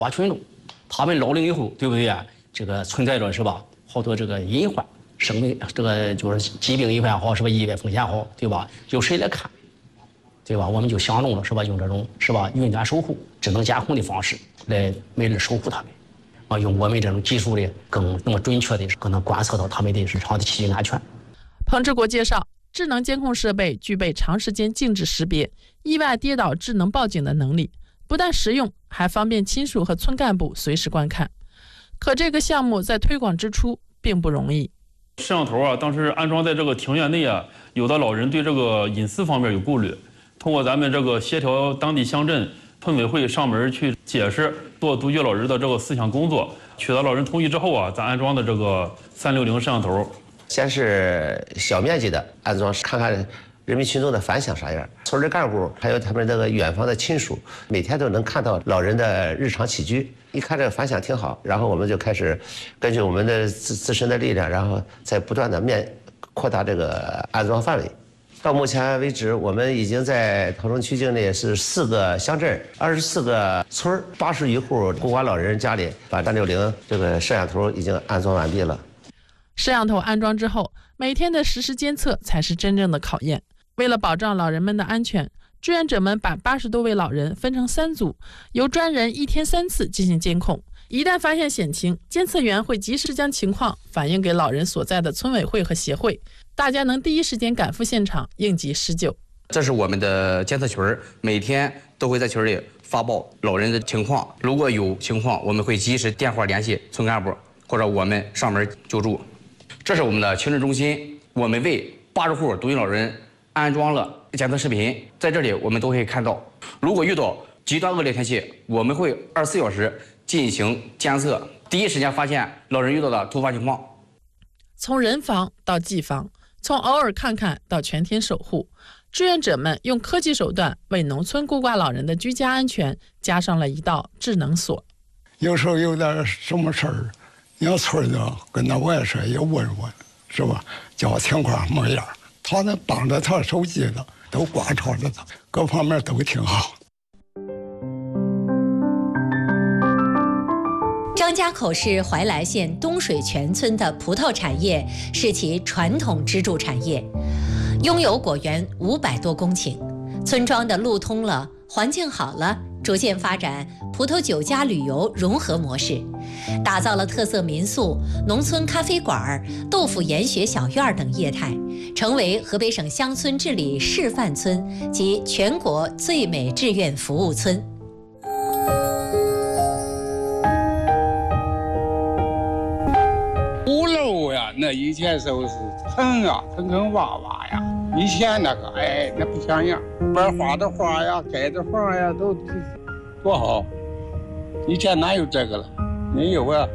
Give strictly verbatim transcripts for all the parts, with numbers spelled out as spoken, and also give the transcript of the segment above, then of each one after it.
花群众，他们老龄以后，对不对啊？这个存在着是吧？好多这个隐患，生命这个就是疾病隐患好，是吧？意外风险好，对吧？由谁来看？对吧？我们就想中了，是吧？用这种是吧云端守护、智能监控的方式来每日守护他们，啊，用我们这种技术的更那么准确的，更能观测到他们的日常的栖息安全。 彭志国介绍，智能监控设备具备长时间静止识别、意外跌倒智能报警的能力，不但实用，还方便亲属和村干部随时观看。可这个项目在推广之初并不容易。 摄像头啊，当时安装在这个庭院内啊，有的老人对这个隐私方面有顾虑。通过咱们这个协调当地乡镇村委会上门去解释，做独居老人的这个思想工作，取得老人同意之后啊，咱安装的这个三六零摄像头。 先是小面积的安装，看看人民群众的反响啥样。村里干部还有他们那个远方的亲属，每天都能看到老人的日常起居。一看这个反响挺好，然后我们就开始根据我们的自自身的力量，然后再不断的面扩大这个安装范围。到目前为止，我们已经在桃城区境内是四个乡镇、二十四个村、八十余户孤寡老人家里，把三六零这个摄像头已经安装完毕了。 摄像头安装之后，每天的实时监测才是真正的考验。为了保障老人们的安全，志愿者们把八十多位老人分成三组，由专人一天三次进行监控。一旦发现险情，监测员会及时将情况反映给老人所在的村委会和协会，大家能第一时间赶赴现场，应急施救。 这是我们的监测群，每天都会在群里发报老人的情况，如果有情况，我们会及时电话联系村干部，或者我们上门救助。这是我们的群诊中心，我们为八十户独居老人安装了监测视频，在这里我们都可以看到，如果遇到极端恶劣天气，我们会二十四小时进行监测，第一时间发现老人遇到的突发情况。 从人防到技防，从偶尔看看到全天守护，志愿者们用科技手段为农村孤寡老人的居家安全加上了一道智能锁。 有时候有点什么事儿，你要村的跟那外甥也问问，是吧？叫情况什么样，他那帮着他手机的都挂着的，各方面都挺好。 张家口市怀来县东水泉村的葡萄产业是其传统支柱产业，拥有果园五百多公顷，村庄的路通了，环境好了，逐渐发展葡萄酒加旅游融合模式，打造了特色民宿、农村咖啡馆、豆腐研学小院等业态，成为河北省乡村治理示范村及全国最美志愿服务村。 五楼呀，那以前时候是坑啊，坑坑洼洼呀。以前那个，哎，那不像样，玩花的花呀，盖的房呀，都多好。以前哪有这个了？没有啊。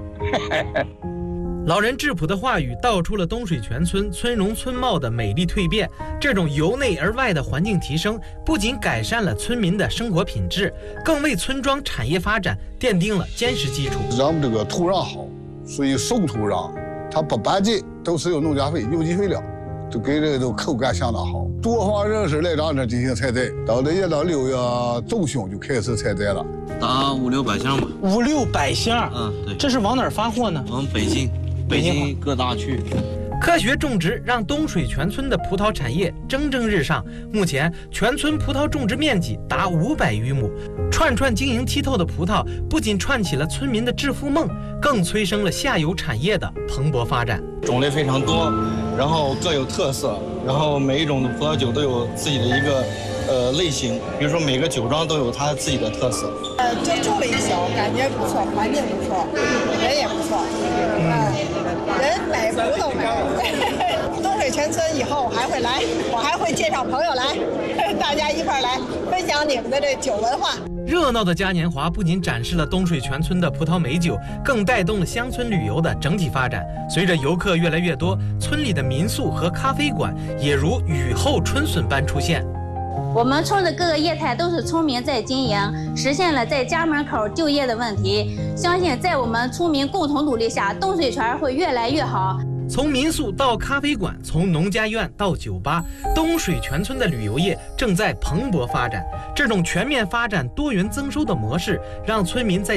老人质朴的话语道出了东水泉村村容村貌的美丽蜕变。这种由内而外的环境提升，不仅改善了村民的生活品质，更为村庄产业发展奠定了坚实基础。 让这个土壤好，所以熟土壤它不搬进，都是用农家肥、有机肥料，就给这个都口感相当好。多方人士来到这进行采摘，到了一到六月中旬就开始采摘了， 打五六百箱吧。 五六百箱， 嗯，对。 这是往哪儿发货呢？ 往北京，北京各大区。 科学种植让东水泉村的葡萄产业蒸蒸日上，目前全村葡萄种植面积达五百余亩。串串晶莹剔透的葡萄不仅串起了村民的致富梦，更催生了下游产业的蓬勃发展。 种类非常多，然后各有特色，然后每一种的葡萄酒都有自己的一个呃类型，比如说每个酒庄都有它自己的特色。 呃，就住了一宿，感觉不错，环境不错，人也不错，啊、嗯，人买葡萄买。东水泉村以后还会来，我还会介绍朋友来，大家一块来分享你们的这酒文化。 热闹的嘉年华不仅展示了东水泉村的葡萄美酒，更带动了乡村旅游的整体发展。随着游客越来越多，村里的民宿和咖啡馆也如雨后春笋般出现。 我们村的各个业态都是村民在经营，实现了在家门口就业的问题。相信在我们村民共同努力下，东水泉会越来越好。 从民宿到咖啡馆，从农家院到酒吧，东水全村的旅游业正在蓬勃发展。这种全面发展、多元增收的模式，让村民在